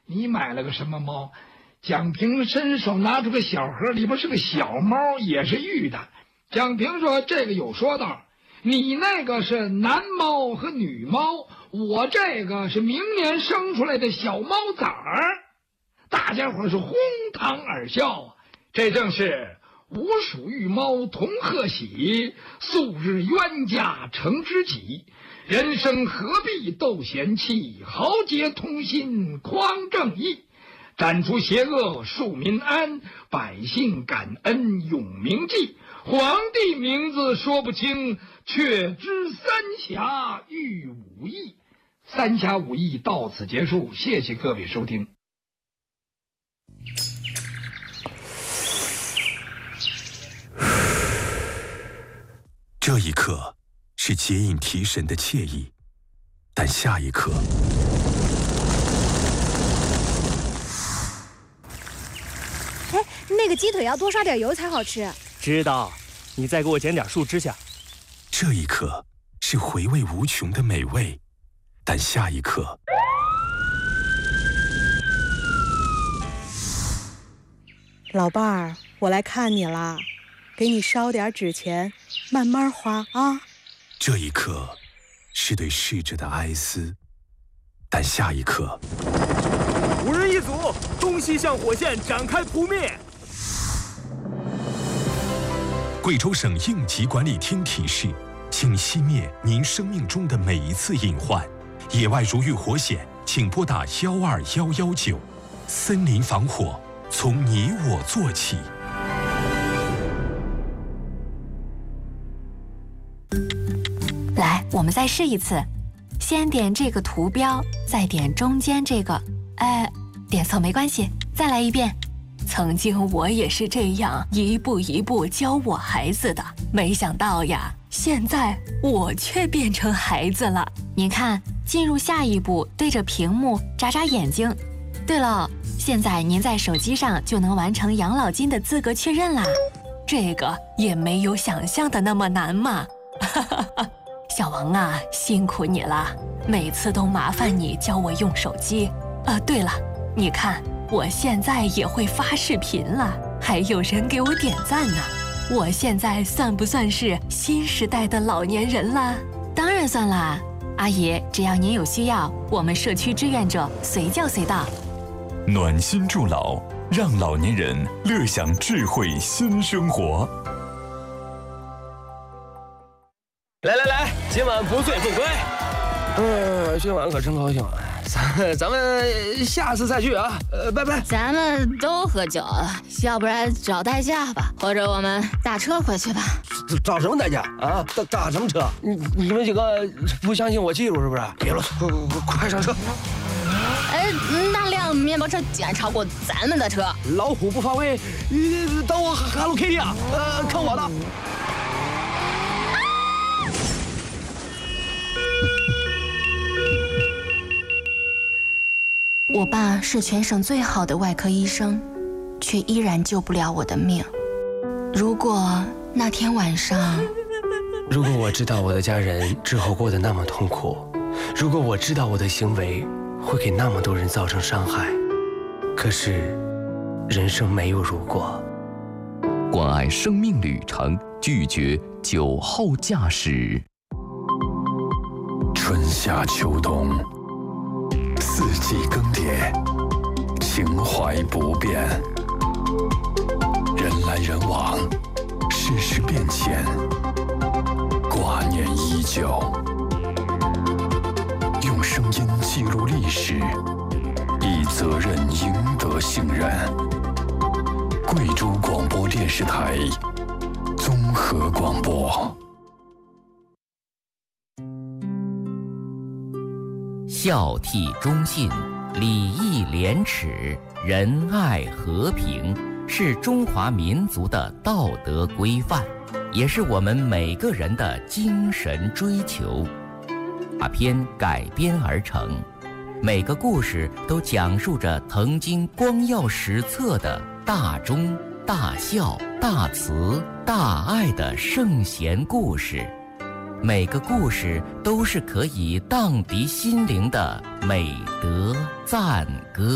你买了个什么猫？蒋平伸手拿出个小盒，里边是个小猫，也是玉的。蒋平说：“这个有说道，你那个是男猫和女猫，我这个是明年生出来的小猫崽儿。”大家伙是哄堂而笑，这正是吾属玉猫同贺喜，素日冤家成知己。人生何必斗嫌弃，豪杰同心匡正义。斩除邪恶树民安，百姓感恩永铭记。皇帝名字说不清，却知三侠御武艺。三侠五义到此结束，谢谢各位收听。 这一刻是解瘾提神的惬意，但下一刻那个鸡腿要多刷点油才好吃。 知道，你再给我捡点树枝下。 这一刻是回味无穷的美味，但下一刻老伴儿，我来看你啦，给你烧点纸钱，慢慢花啊。 这一刻是对逝者的哀思，但下一刻 5人一组，东西向火线展开扑灭。 贵州省应急管理厅提示，请熄灭您生命中的每一次隐患。野外如遇火险，请拨打12119。森林防火，从你我做起。 来，我们再试一次，先点这个图标，再点中间这个，点错没关系，再来一遍。曾经我也是这样一步一步教我孩子的，没想到呀，现在我却变成孩子了。您看，进入下一步，对着屏幕眨眨眼睛。对了，现在您在手机上就能完成养老金的资格确认啦。这个也没有想象的那么难嘛。小王啊，辛苦你了，每次都麻烦你教我用手机。对了，你看我现在也会发视频了，还有人给我点赞呢。我现在算不算是新时代的老年人了？当然算啦，阿姨，只要您有需要，我们社区志愿者随叫随到。 暖心助老，让老年人乐享智慧新生活。 来，今晚不醉不归。今晚可真高兴，咱们下次再聚啊！拜拜。 咱们都喝酒了，要不然找代驾吧，或者我们打车回去吧。 找什么代驾啊？打什么车？你们几个不相信我技术是不是？别啰嗦，快上车！ 那辆面包车竟然超过咱们的车。 老虎不发威，等我 Hello Kitty 啊！看我的。 我爸是全省最好的外科医生，却依然救不了我的命。如果那天晚上， 如果我知道我的家人之后过得那么痛苦，如果我知道我的行为会给那么多人造成伤害，可是人生没有如果。 关爱生命旅程，拒绝酒后驾驶。 春夏秋冬，四季更迭，情怀不变，人来人往，世事变迁，挂念依旧。用声音记录历史，以责任赢得信任。贵州广播电视台综合广播。 孝悌忠信、礼义廉耻、仁爱和平，是中华民族的道德规范，也是我们每个人的精神追求。大片改编而成，每个故事都讲述着曾经光耀史册的大忠、大孝、大慈、大爱的圣贤故事。每个故事都是可以荡涤心灵的美德赞歌。